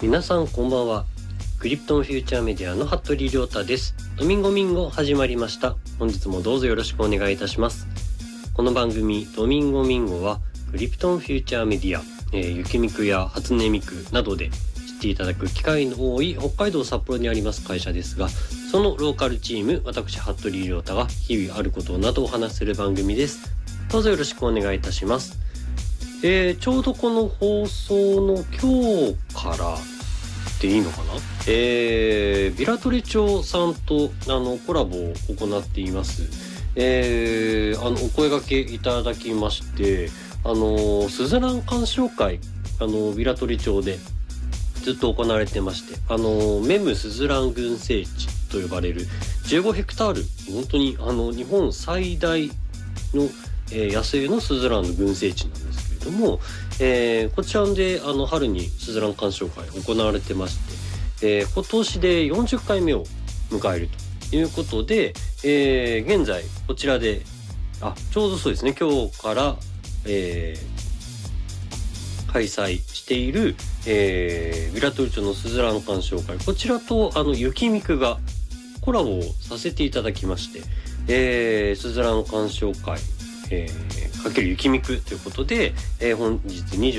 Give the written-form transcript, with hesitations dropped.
皆さんこんばんは。クリプトンフューチャーメディアの服部亮太です。ドミンゴミンゴ始まりました。本日もどうぞよろしくお願いいたします。この番組ドミンゴミンゴはクリプトンフューチャーメディア、雪見区や初音ミクなどで知っていただく機会の多い北海道札幌にあります会社ですが、そのローカルチーム私服部亮太が日々あることなどをお話しする番組です。どうぞよろしくお願いいたします。ちょうどこの放送の今日からでいいのかな、ビラトリ町さんとコラボを行っています。お声掛けいただきまして、スズラン鑑賞会ビラトリ町でずっと行われてまして、メムスズラン群生地と呼ばれる15ヘクタール、本当に日本最大の、野生のスズランの群生地なんですけれども、こちらで春にスズラン鑑賞会行われてまして、今年で40回目を迎えるということで、現在こちらでちょうどそうですね、今日から、開催している、ビラトリ町のスズラン鑑賞会、こちらと雪見区がコラボをさせていただきまして、スズラン鑑賞会かける雪見区ということで、本日